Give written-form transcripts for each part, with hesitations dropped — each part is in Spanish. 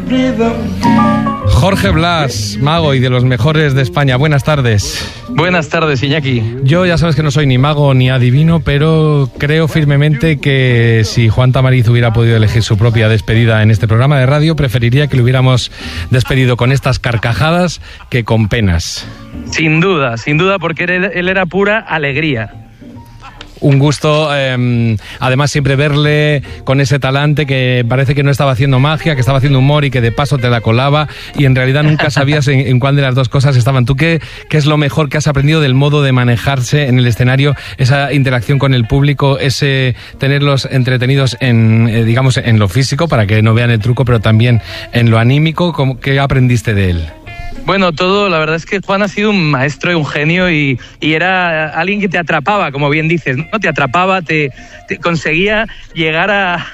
Jorge Blas, mago y de los mejores de España. Buenas tardes. Buenas tardes, Iñaki. Yo ya sabes que no soy ni mago ni adivino, pero creo firmemente que si Juan Tamariz hubiera podido elegir su propia despedida en este programa de radio, preferiría que lo hubiéramos despedido con estas carcajadas que con penas. Sin duda, porque él era pura alegría. Un gusto, además siempre verle con ese talante que parece que no estaba haciendo magia, que estaba haciendo humor y que de paso te la colaba y en realidad nunca sabías en cuál de las dos cosas estaban. ¿Tú qué es lo mejor que has aprendido del modo de manejarse en el escenario, esa interacción con el público, ese tenerlos entretenidos digamos, en lo físico para que no vean el truco, pero también en lo anímico? ¿Qué aprendiste de él? Bueno, todo, la verdad es que Juan ha sido un maestro y un genio y era alguien que te atrapaba, como bien dices, ¿no? Te atrapaba, te conseguía llegar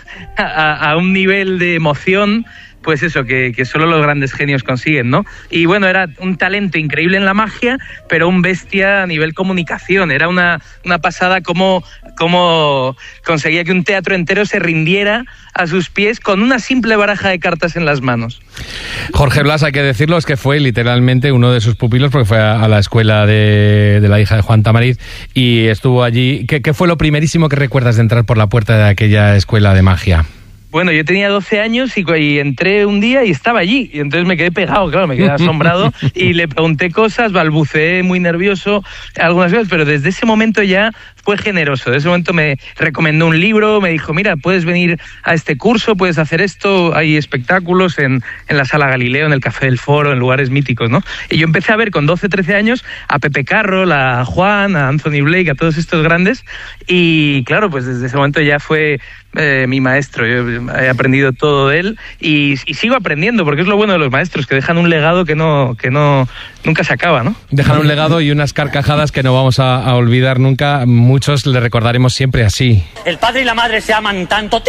a un nivel de emoción, pues eso, que solo los grandes genios consiguen, ¿no? Y bueno, era un talento increíble en la magia, pero un bestia a nivel comunicación. Era una pasada cómo conseguía que un teatro entero se rindiera a sus pies con una simple baraja de cartas en las manos. Jorge Blas, hay que decirlo, es que fue literalmente uno de sus pupilos porque fue a la escuela de la hija de Juan Tamariz y estuvo allí. ¿Qué fue lo primerísimo que recuerdas de entrar por la puerta de aquella escuela de magia? Bueno, yo tenía 12 años y entré un día y estaba allí. Y entonces me quedé pegado, claro, me quedé asombrado y le pregunté cosas, balbuceé muy nervioso algunas veces, pero desde ese momento ya fue generoso. Desde ese momento me recomendó un libro, me dijo, mira, puedes venir a este curso, puedes hacer esto, hay espectáculos en la Sala Galileo, en el Café del Foro, en lugares míticos, ¿no? Y yo empecé a ver con 12, 13 años a Pepe Carroll, a Juan, a Anthony Blake, a todos estos grandes y claro, pues desde ese momento ya fue mi maestro. Yo he aprendido todo de él y sigo aprendiendo, porque es lo bueno de los maestros, que dejan un legado que nunca se acaba, ¿no? Dejan un legado y unas carcajadas que no vamos a olvidar nunca. Muchos le recordaremos siempre así. El padre y la madre se aman tanto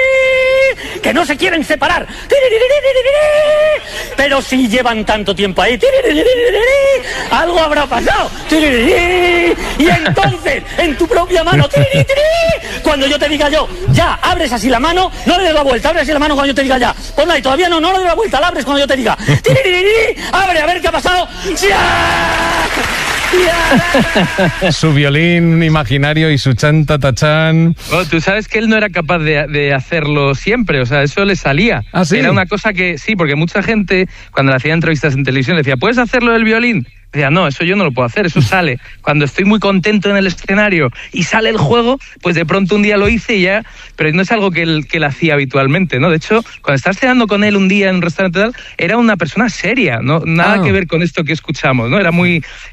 que no se quieren separar, pero si llevan tanto tiempo ahí, algo habrá pasado. Y entonces, en tu propia mano, cuando yo te diga yo, ya, abres así la mano, no le des la vuelta, abres así la mano cuando yo te diga ya. Ponla y todavía no le des la vuelta, la abres cuando yo te diga. Abre, a ver qué ha pasado. Su violín imaginario y su chanta tachán. Bueno, tú sabes que él no era capaz de hacerlo siempre, o sea, eso le salía. ¿Ah, sí? Era una cosa que, sí, porque mucha gente, cuando le hacía entrevistas en televisión, le decía, ¿puedes hacerlo del violín? Decía, no, eso yo no lo puedo hacer, eso sale. Cuando estoy muy contento en el escenario y sale el juego, pues de pronto un día lo hice y ya, pero no es algo que él hacía habitualmente, ¿no? De hecho, cuando estás cenando con él un día en un restaurante tal, era una persona seria, ¿no? Nada que ver con esto que escuchamos, ¿no? Era muy